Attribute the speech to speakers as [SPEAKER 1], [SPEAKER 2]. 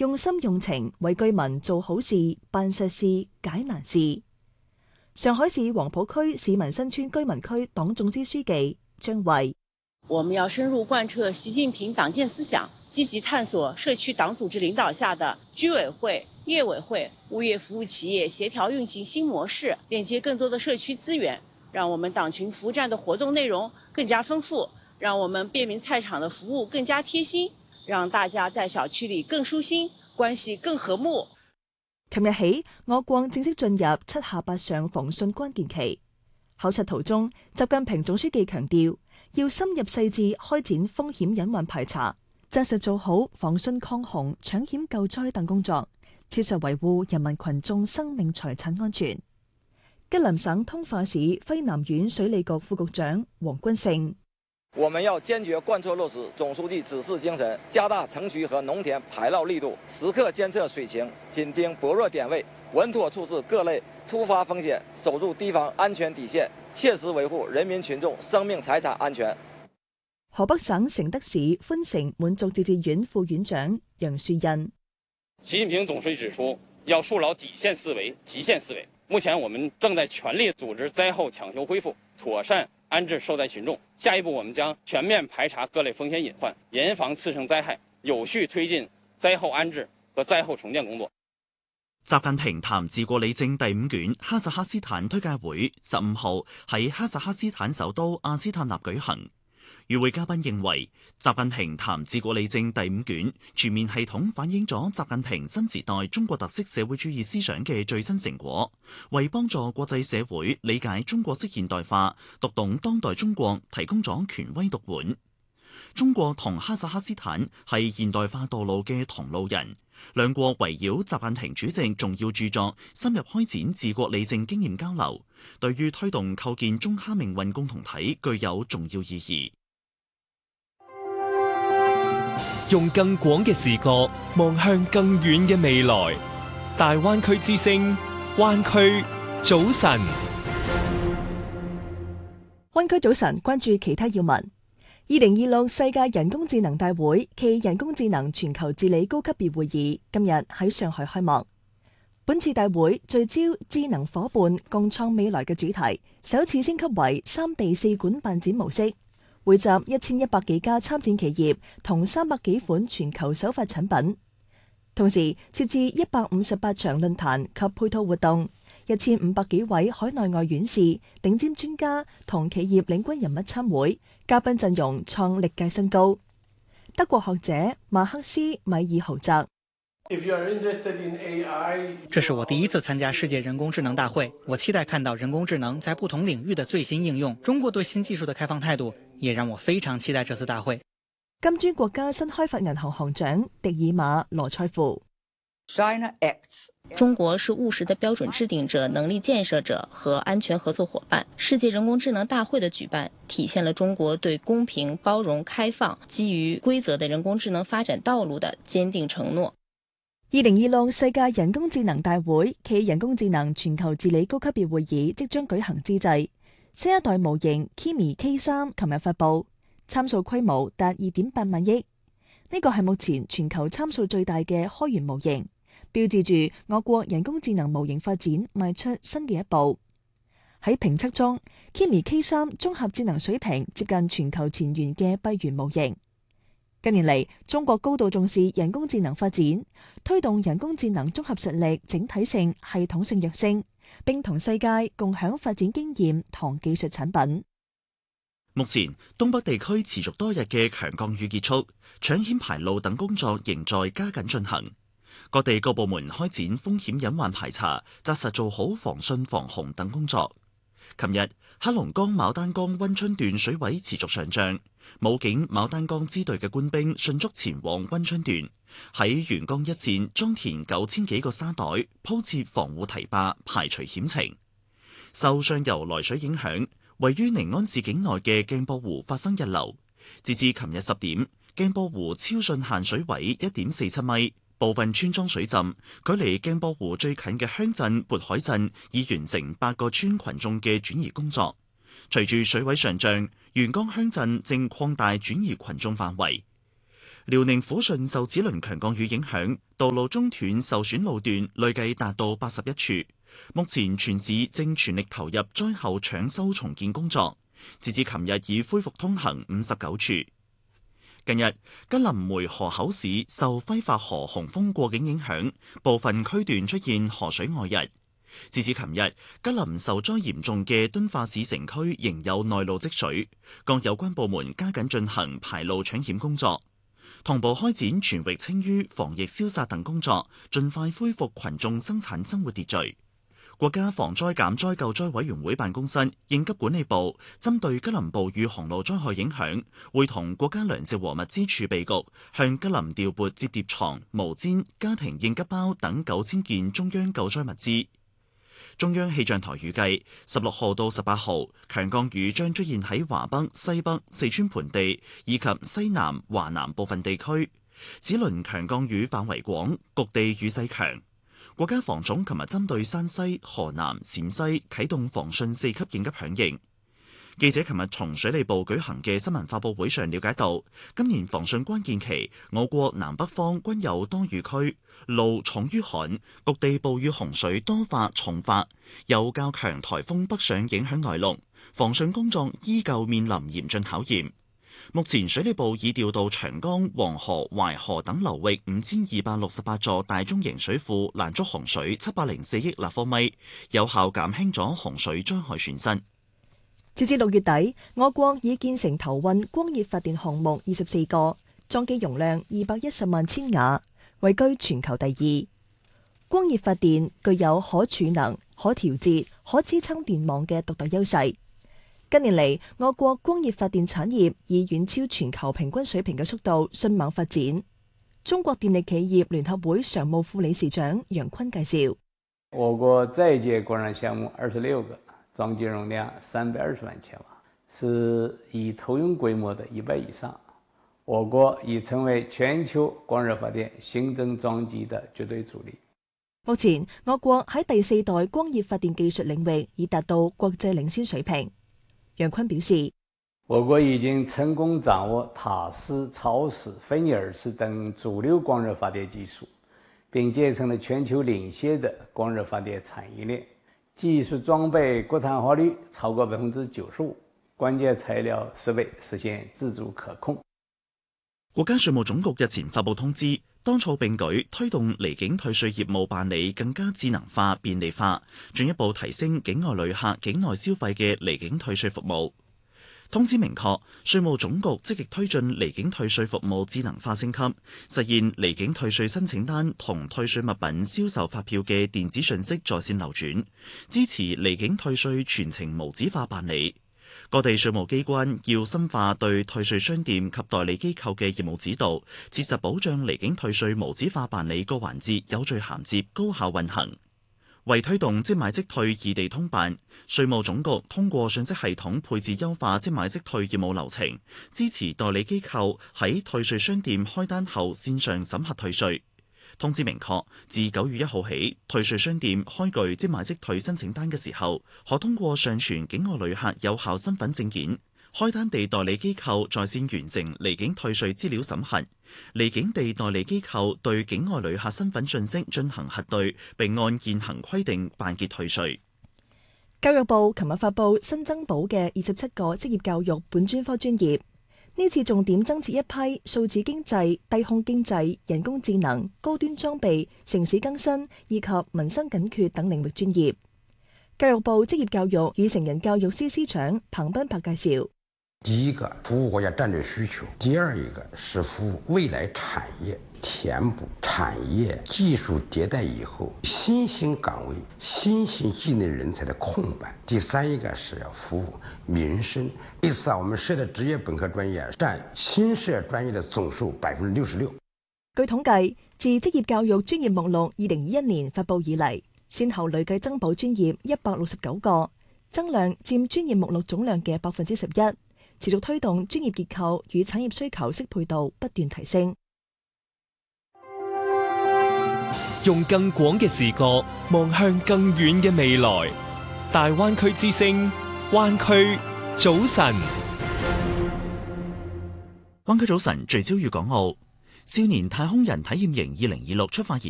[SPEAKER 1] 用心用情為居民做好事、辦實事、解難事。上海市黃浦區市民新村居民區黨總支書記張衛：
[SPEAKER 2] 我們要深入貫徹習近平黨建思想，積極探索社區黨組織領導下的居委會、業委會、物業服務企業協調運行新模式，鏈接更多的社區資源，讓我們黨群服務站的活動內容更加豐富，讓我們便民菜場的服務更加貼心，讓大家在小區裏更舒心，關係更和睦。
[SPEAKER 1] 琴日起，我國正式進入7下8上防汛關鍵期。考察途中，習近平總書記強調，要深入細緻開展風險隱患排查，紮實做好防汛抗洪、搶險救災等工作，切實維護人民群眾生命財產安全。吉林省通化市輝南縣水利局副局長黃君勝：
[SPEAKER 3] 我們要堅決貫徹落實總書記指示精神，加大城區和農田排澇力度，時刻監測水情，緊盯薄弱點位，穩妥處置各類突發風險，守住地方安全底線，切實維護人民群眾生命財產安全。
[SPEAKER 1] 河北省承德市寬城滿族自治縣副縣長楊樹印：
[SPEAKER 4] 習近平總書記指出，要樹牢底線思維、極限思維。目前我們正在全力組織災後搶修恢復，妥善安置受災群眾。下一步，我們將全面排查各類風險隱患，嚴防次生災害，有序推進災後安置和災後重建工作。
[SPEAKER 5] 習近平談治國理政第5卷哈薩克斯坦推介會15號喺哈薩克斯坦首都阿斯塔納舉行。與會嘉賓認為，習近平談治國理政第5卷全面系統反映咗習近平新時代中國特色社會主義思想嘅最新成果，為幫助國際社會理解中國式現代化、讀懂當代中國提供咗權威讀本。中國同哈薩克斯坦係現代化道路嘅同路人，兩國圍繞習近平主席重要著作深入開展治國理政經驗交流，對於推動構建中哈命運共同體具有重要意義。
[SPEAKER 6] 用更廣嘅視角望向更遠嘅未來，大灣區之聲，灣區早晨。
[SPEAKER 1] 灣區早晨，關注其他要聞。2026世界人工智能大會暨人工智能全球治理高級別會議今日喺上海開幕。本次大會聚焦智能夥伴共創未來嘅主題，首次升級為3地4館辦展模式。匯集1100幾家參展企業同300幾款全球首發產品，同時設置158場論壇及配套活動，1500幾位海內外院士、頂尖專家同企業領軍人物參會，嘉賓陣容創歷屆新高。德國學者馬克斯米爾豪澤：
[SPEAKER 7] 這是我第一次參加世界人工智能大會，我期待看到人工智能在不同領域的最新應用。中國對新技術的開放態度也讓我非常期待這次大會。
[SPEAKER 1] 金磚國家新開發銀行行長迪爾馬羅塞夫：
[SPEAKER 8] 中國是務實的標準制定者、能力建設者和安全合作夥伴。世界人工智能大會的舉辦，體現了中國對公平、包容、開放、基於規則的人工智能發展道路的堅定承諾。
[SPEAKER 1] 2026世界人工智能大會暨人工智能全球治理高級別會議即將舉行之際，新一代模型 Kimi K3 琴日發佈，參數規模達2.8萬億，呢個係目前全球參數最大嘅開源模型，標誌住我國人工智能模型發展邁出新嘅一步。喺評測中 ，Kimi K3 綜合智能水平接近全球前沿嘅閉源模型。近年嚟，中國高度重視人工智能發展，推動人工智能綜合實力整體性、系統性躍升，並同世界共享發展經驗同技術產品。
[SPEAKER 5] 目前，東北地區持續多日嘅強降雨結束，搶險排澇等工作仍在加緊進行。各地各部門開展風險隱患排查，紮實做好防汛防洪等工作。琴日，黑龍江牡丹江溫春段水位持續上漲，武警牡丹江支隊嘅官兵迅速前往溫春段，喺沿江一線裝填9000幾個沙袋，鋪設防護堤壩，排除險情。受上游來水影響，位於寧安市境內嘅鏡泊湖發生溢流，截至琴日10點，鏡泊湖超汛限水位1.47米。部分村莊水浸，距離鏡泊湖最近嘅鄉鎮渤海鎮已完成8個村群眾嘅轉移工作。隨住水位上漲，沿江鄉鎮正擴大轉移群眾範圍。 遼寧撫順受此輪強降雨影響，道路中斷受損路段累計達到81處。目前全市正全力投入災後搶修重建工作，截至琴日已恢復通行59處。近日，吉林梅河口市受揮發河洪峰過境影響，部分區段出現河水外溢。截至琴日，吉林受災嚴重嘅敦化市城區仍有內澇積水，各有關部門加緊進行排澇搶險工作，同步開展全域清淤、防疫消殺等工作，盡快恢復群眾生產生活秩序。國家防災減災救災委員會辦公室、應急管理部針對吉林暴雨洪澇災害影響，會同國家糧食和物資儲備局向吉林調撥摺疊床、毛氈、家庭應急包等9000件中央救災物資。中央氣象台預計16號到18號強降雨將出現喺華北、西北、四川盆地以及西南、華南部分地區。此輪強降雨範圍廣，局地雨勢強。國家防總琴日針對山西、河南、陝西啟動防汛4級應急響應。記者琴日從水利部舉行嘅新聞發佈會上了解到，今年防汛關鍵期，我國南北方均有多雨區，澇重於旱，局地暴雨洪水多發重發，有較強颱風北上影響內陸，防汛工作依舊面臨嚴峻考驗。目前水利部已調度長江、黃河、淮河等流域5268座大中型水庫攔蓄洪水704億立方米，有效減輕咗洪水災害損失。
[SPEAKER 1] 截至6月底，我國已建成投運光熱發電項目24個，裝機容量210萬千瓦，位居全球第2。光熱發電具有可儲能、可調節、可支撐電網嘅獨特優勢。近年嚟，我國光熱發電產業以遠超全球平均水平嘅速度迅猛發展。中國電力企業聯合會常務副理事長楊坤介紹：
[SPEAKER 9] 我國在建光熱項目26個，裝機容量320萬千瓦，是已投用規模的100以上。我國已成為全球光熱發電新增裝機的絕對主力。
[SPEAKER 1] 目前，我國喺第4代光熱發電技術領域已達到國際領先水平。楊坤表示，
[SPEAKER 9] 我國已經成功掌握塔式、超式、分離兒式等主流光熱發電技術，並建成了全球領先的光熱發電產業鏈，技術裝備國產化率超過95%，關鍵材料設備實現自主可控。
[SPEAKER 5] 國家稅務總局日前發布通知，當措並舉推動離境退稅業務辦理更加智能化、便利化，進一步提升境外旅客境內消費嘅離境退稅服務。通知明確，稅務總局積極推進離境退稅服務智能化升級，實現離境退稅申請單同退稅物品銷售發票嘅電子信息在線流轉，支持離境退稅全程無紙化辦理。各地稅務機關要深化對退稅商店及代理機構嘅業務指導，切實保障離境退稅無紙化辦理各環節有序銜接、高效運行。為推動即買即退異地通辦，稅務總局通過信息系統配置優化即買即退業務流程，支持代理機構喺退稅商店開單後線上審核退稅。通知明確，自9月1號起，退稅商店開具即買即退申請單嘅時候，可通過上傳境外旅客有效身份證件，開單地代理機構在線完成離境退稅資料審核，離境地代理機構對境外旅客身份信息進行核對，並按現行規定辦結退稅。
[SPEAKER 1] 教育部琴日發布新增補嘅27個職業教育本專科專業。呢次重點增設一批數字經濟、低空經濟、人工智能、高端裝備、城市更新以及民生緊缺等領域專業。教育部職業教育與成人教育司司長彭斌柏介紹：
[SPEAKER 10] 第一個服務國家戰略需求，第二一個是服務未來產業，填補產業技術迭代以後新興崗位、新興技能人才的空白。第三一個是要服務民生。第四，我們設的職業本科專業佔新設專業的總數66%。
[SPEAKER 1] 據統計，自職業教育專業目錄2021年發布以嚟，先後累計增補專業169個，增量佔專業目錄總量嘅11%，持續推動專業結構與產業需求適配度不斷提升。
[SPEAKER 6] 用更廣嘅視角望向更遠嘅未來，大灣區之聲，灣區早晨。
[SPEAKER 5] 灣區早晨聚焦粵港澳。 少年太空人體驗營2026出發研